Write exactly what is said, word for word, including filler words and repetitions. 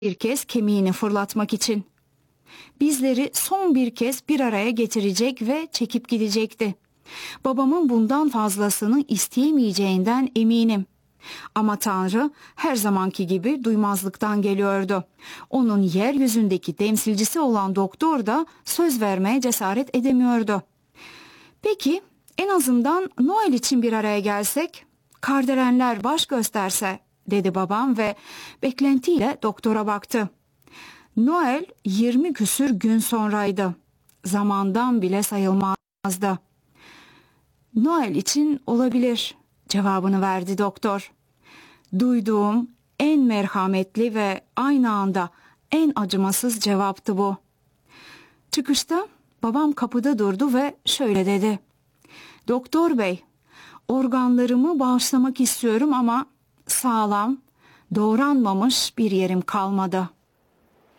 bir kez kemiğini fırlatmak için. Bizleri son bir kez bir araya getirecek ve çekip gidecekti. Babamın bundan fazlasını isteyemeyeceğinden eminim. Ama Tanrı her zamanki gibi duymazlıktan geliyordu. Onun yeryüzündeki temsilcisi olan doktor da söz vermeye cesaret edemiyordu. Peki en azından Noel için bir araya gelsek, kardelenler baş gösterse, dedi babam ve beklentiyle doktora baktı. Noel yirmi küsür gün sonraydı. Zamandan bile sayılmazdı. Noel için olabilir cevabını verdi doktor. Duyduğum en merhametli ve aynı anda en acımasız cevaptı bu. Çıkışta babam kapıda durdu ve şöyle dedi. Doktor bey, organlarımı bağışlamak istiyorum ama sağlam, doğranmamış bir yerim kalmadı.